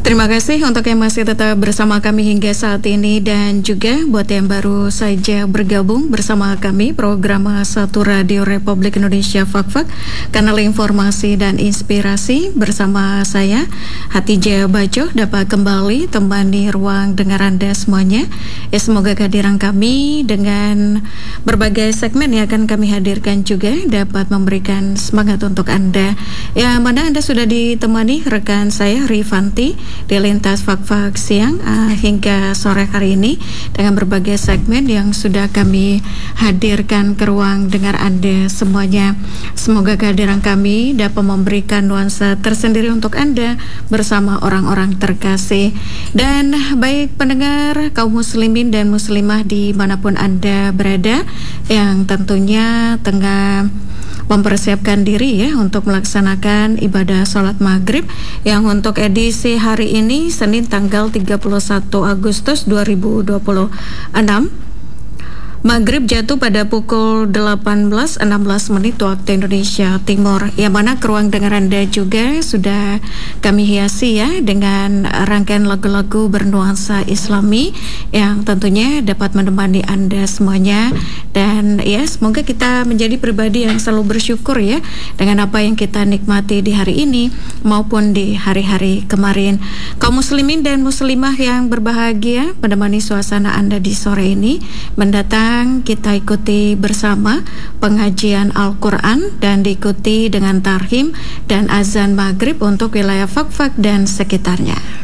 Terima kasih untuk yang masih tetap bersama kami hingga saat ini, dan juga buat yang baru saja bergabung bersama kami program Satu Radio Republik Indonesia Fak-Fak, kanal informasi dan inspirasi bersama saya Hatijah Bajo dapat kembali temani ruang dengar Anda semuanya. Semoga kehadiran kami dengan berbagai segmen yang akan kami hadirkan juga dapat memberikan semangat untuk Anda. Ya, mana Anda sudah ditemani rekan saya Rifanti di lintas Fak-Fak siang hingga sore hari ini dengan berbagai segmen yang sudah kami hadirkan ke ruang dengar Anda semuanya. Semoga kehadiran kami dapat memberikan nuansa tersendiri untuk Anda bersama orang-orang terkasih. Dan baik pendengar kaum muslimin dan muslimah dimanapun Anda berada yang tentunya tengah mempersiapkan diri ya untuk melaksanakan ibadah sholat maghrib yang untuk edisi hari ini Senin tanggal 31 Agustus 2026. Maghrib jatuh pada pukul 18.16 waktu Indonesia Timur, yang mana ke ruang dengar Anda juga sudah kami hiasi ya dengan rangkaian lagu-lagu bernuansa Islami yang tentunya dapat menemani Anda semuanya. Dan ya, semoga kita menjadi pribadi yang selalu bersyukur ya dengan apa yang kita nikmati di hari ini maupun di hari-hari kemarin. Kaum muslimin dan muslimah yang berbahagia, menemani suasana Anda di sore ini mendatang kita ikuti bersama pengajian Al-Quran dan diikuti dengan tarhim dan azan maghrib untuk wilayah Fak-Fak dan sekitarnya.